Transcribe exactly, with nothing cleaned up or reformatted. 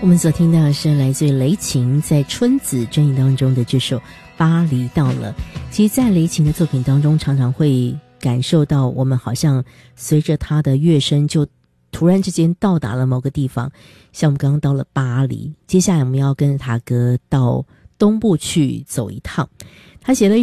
我们所听到的是来自于雷琴在《春子》专辑当中的这首《巴黎到了》。其实在雷琴的作品当中，常常会感受到我们好像随着他的乐声就突然之间到达了某个地方，像我们刚刚到了巴黎，接下来我们要跟着他哥到东部去走一趟。他写了一